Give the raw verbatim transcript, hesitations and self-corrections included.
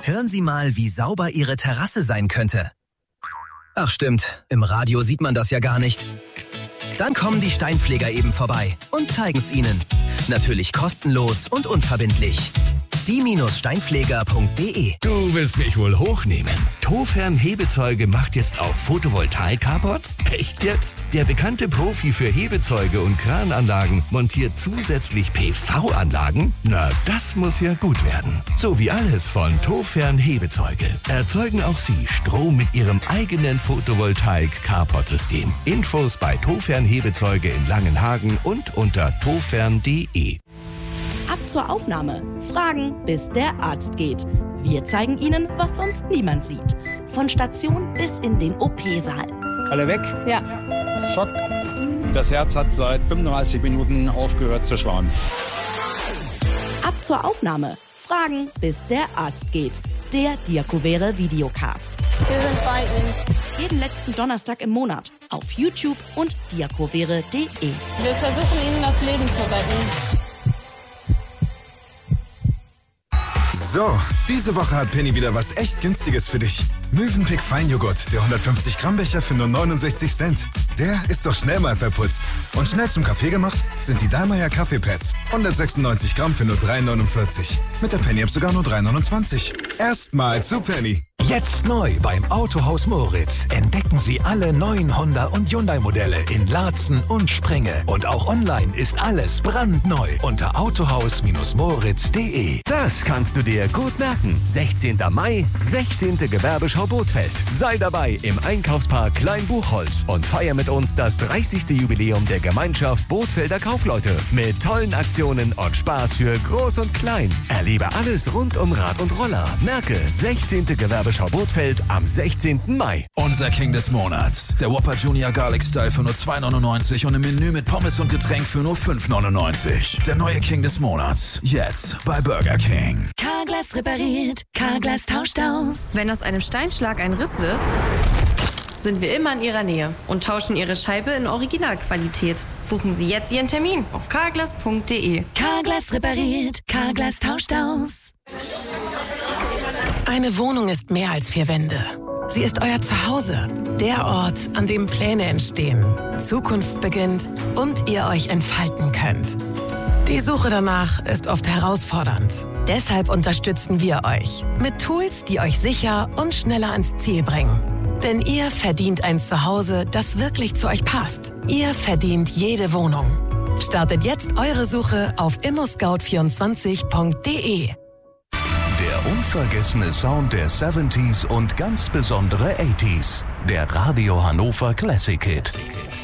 Hören Sie mal, wie sauber Ihre Terrasse sein könnte. Ach stimmt, im Radio sieht man das ja gar nicht. Dann kommen die Steinpfleger eben vorbei und zeigen's Ihnen. Natürlich kostenlos und unverbindlich. die-steinpfleger punkt de. Du willst mich wohl hochnehmen. Tofern Hebezeuge macht jetzt auch Photovoltaik-Carports? Echt jetzt? Der bekannte Profi für Hebezeuge und Krananlagen montiert zusätzlich P V-Anlagen? Na, das muss ja gut werden. So wie alles von Tofern Hebezeuge. Erzeugen auch Sie Strom mit Ihrem eigenen Photovoltaik-Carport-System. Infos bei Tofern Hebezeuge in Langenhagen und unter tofern punkt de. Ab zur Aufnahme. Fragen, bis der Arzt geht. Wir zeigen Ihnen, was sonst niemand sieht. Von Station bis in den O P-Saal. Alle weg? Ja. Schock. Das Herz hat seit fünfunddreißig Minuten aufgehört zu schlagen. Ab zur Aufnahme. Fragen, bis der Arzt geht. Der Diakovere Videocast. Wir sind bei Ihnen. Jeden letzten Donnerstag im Monat. Auf YouTube und diakovere punkt de. Wir versuchen Ihnen das Leben zu retten. So, diese Woche hat Penny wieder was echt Günstiges für dich. Mövenpick Feinjoghurt, der hundertfünfzig Gramm Becher für nur neunundsechzig Cent. Der ist doch schnell mal verputzt. Und schnell zum Kaffee gemacht sind die Dallmayr Kaffeepads. hundertsechsundneunzig Gramm für nur drei neunundvierzig. Mit der Penny-App sogar nur drei neunundzwanzig. Erstmal zu Penny. Jetzt neu beim Autohaus Moritz. Entdecken Sie alle neuen Honda und Hyundai-Modelle in Laatzen und Sprenge. Und auch online ist alles brandneu unter autohaus Moritz punkt de. Das kannst du dir gut merken. sechzehnten Mai, sechzehnte Gewerbeschau Bothfeld. Sei dabei im Einkaufspark Kleinbuchholz und feier mit uns das dreißigste Jubiläum der Gemeinschaft Bothfelder Kaufleute. Mit tollen Aktionen und Spaß für Groß und Klein. Erlebe alles rund um Rad und Roller. Merke, sechzehnte Gewerbeschau Bothfeld am sechzehnten Mai. Unser King des Monats. Der Whopper Junior Garlic Style für nur zwei neunundneunzig und im Menü mit Pommes und Getränk für nur fünf neunundneunzig. Der neue King des Monats. Jetzt bei Burger King. Carglass repariert, Carglass tauscht aus. Wenn aus einem Steinschlag ein Riss wird, sind wir immer in Ihrer Nähe und tauschen Ihre Scheibe in Originalqualität. Buchen Sie jetzt Ihren Termin auf carglass punkt de. Carglass repariert, Carglass tauscht aus. Eine Wohnung ist mehr als vier Wände. Sie ist euer Zuhause, der Ort, an dem Pläne entstehen, Zukunft beginnt und ihr euch entfalten könnt. Die Suche danach ist oft herausfordernd. Deshalb unterstützen wir euch mit Tools, die euch sicher und schneller ans Ziel bringen. Denn ihr verdient ein Zuhause, das wirklich zu euch passt. Ihr verdient jede Wohnung. Startet jetzt eure Suche auf immo scout vierundzwanzig punkt de. Der unvergessene Sound der siebziger und ganz besondere achtziger. Der Radio Hannover Classic Hit.